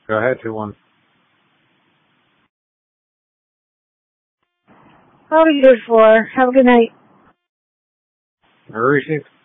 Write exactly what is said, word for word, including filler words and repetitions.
Go ahead, two one. I'll be good for. Have a good night. Received.